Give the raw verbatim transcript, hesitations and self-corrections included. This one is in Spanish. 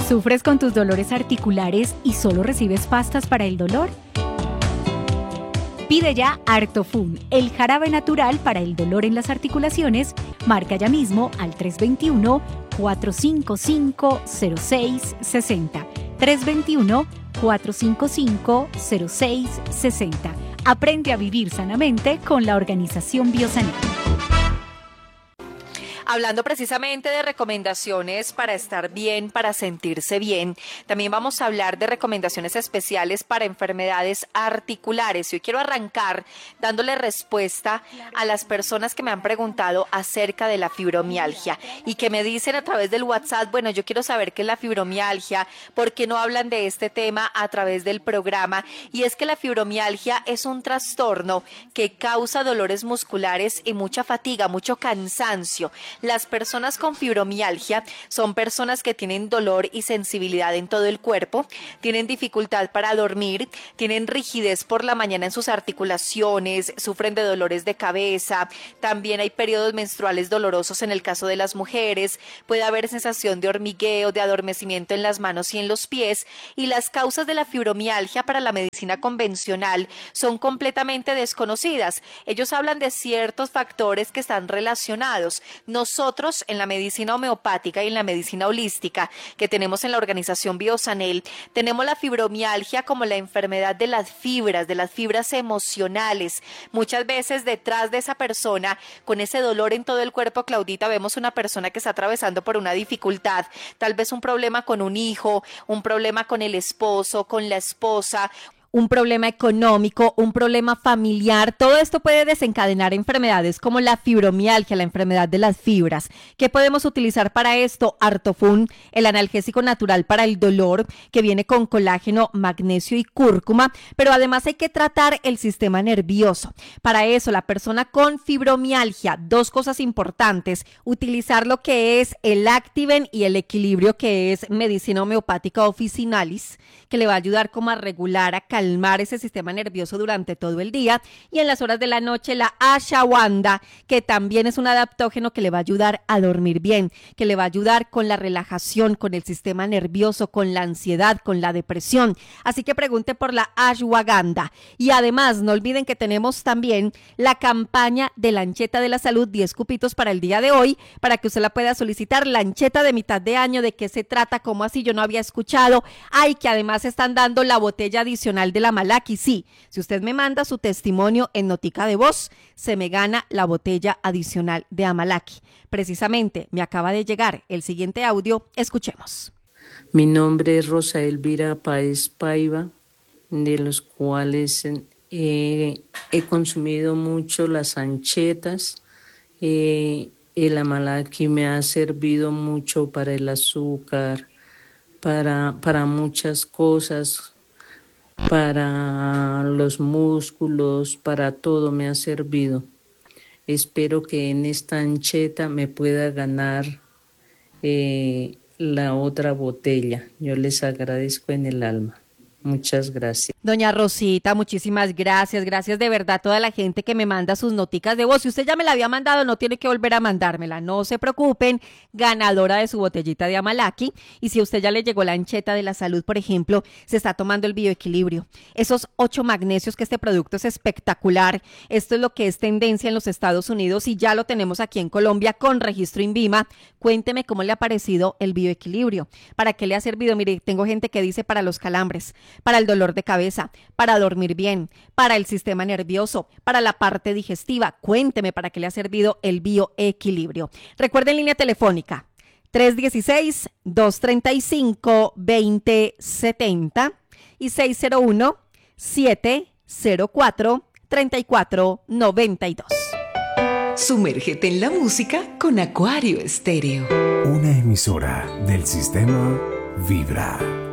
¿Sufres con tus dolores articulares y solo recibes pastas para el dolor? Pide ya Artofun, el jarabe natural para el dolor en las articulaciones. Marca ya mismo al tres dos uno, cuatro cinco cinco, cero seis seis cero. tres dos uno, cuatro cinco cinco, cero seis seis cero. Aprende a vivir sanamente con la organización Biosanel. Hablando precisamente de recomendaciones para estar bien, para sentirse bien, también vamos a hablar de recomendaciones especiales para enfermedades articulares. Yo quiero arrancar dándole respuesta a las personas que me han preguntado acerca de la fibromialgia y que me dicen a través del WhatsApp, bueno, yo quiero saber qué es la fibromialgia, ¿por qué no hablan de este tema a través del programa? Y es que la fibromialgia es un trastorno que causa dolores musculares y mucha fatiga, mucho cansancio. Las personas con fibromialgia son personas que tienen dolor y sensibilidad en todo el cuerpo, tienen dificultad para dormir, tienen rigidez por la mañana en sus articulaciones, sufren de dolores de cabeza, también hay periodos menstruales dolorosos en el caso de las mujeres, puede haber sensación de hormigueo, de adormecimiento en las manos y en los pies, y las causas de la fibromialgia para la medicina convencional son completamente desconocidas. Ellos hablan de ciertos factores que están relacionados. Nosotros en la medicina homeopática y en la medicina holística que tenemos en la organización Biosanel, tenemos la fibromialgia como la enfermedad de las fibras, de las fibras emocionales. Muchas veces detrás de esa persona con ese dolor en todo el cuerpo, Claudita, vemos una persona que está atravesando por una dificultad, tal vez un problema con un hijo, un problema con el esposo, con la esposa, un problema económico, un problema familiar. Todo esto puede desencadenar enfermedades como la fibromialgia, la enfermedad de las fibras. ¿Qué podemos utilizar para esto? Artofun, el analgésico natural para el dolor, que viene con colágeno, magnesio y cúrcuma, pero además hay que tratar el sistema nervioso. Para eso, la persona con fibromialgia, dos cosas importantes: utilizar lo que es el Activen y el Equilibrio, que es medicina homeopática officinalis, que le va a ayudar como a regular, a calmar ese sistema nervioso durante todo el día, y en las horas de la noche la ashwagandha, que también es un adaptógeno que le va a ayudar a dormir bien, que le va a ayudar con la relajación, con el sistema nervioso, con la ansiedad, con la depresión. Así que pregunte por la ashwagandha. Y además no olviden que tenemos también la campaña de Lancheta de la Salud, diez cupitos para el día de hoy, para que usted la pueda solicitar. Lancheta de mitad de año, ¿de qué se trata? ¿Cómo así? Yo no había escuchado. Ay, que además están dando la botella adicional de la Amalaki. Sí, si usted me manda su testimonio en notica de voz, se me gana la botella adicional de Amalaki. Precisamente me acaba de llegar el siguiente audio. Escuchemos. Mi nombre es Rosa Elvira Páez Paiva, de los cuales eh, he consumido mucho las anchetas. Eh, el Amalaki me ha servido mucho para el azúcar, para, para muchas cosas, para los músculos, para todo me ha servido. Espero que en esta ancheta me pueda ganar eh, la otra botella. Yo les agradezco en el alma. Muchas gracias. Doña Rosita, muchísimas gracias. Gracias de verdad a toda la gente que me manda sus noticas de voz. Si usted ya me la había mandado, no tiene que volver a mandármela. No se preocupen, ganadora de su botellita de Amalaki. Y si a usted ya le llegó la ancheta de la salud, por ejemplo, se está tomando el bioequilibrio. Esos ocho magnesios, que este producto es espectacular. Esto es lo que es tendencia en los Estados Unidos y ya lo tenemos aquí en Colombia con registro INVIMA. Cuénteme cómo le ha parecido el bioequilibrio. ¿Para qué le ha servido? Mire, tengo gente que dice para los calambres, para el dolor de cabeza, para dormir bien, para el sistema nervioso, para la parte digestiva. Cuénteme para qué le ha servido el bioequilibrio. Recuerden, línea telefónica tres uno seis, dos tres cinco, dos cero siete cero y seis cero uno, siete cero cuatro, tres cuatro nueve dos. Sumérgete en la música con Acuario Estéreo. Una emisora del sistema Vibra.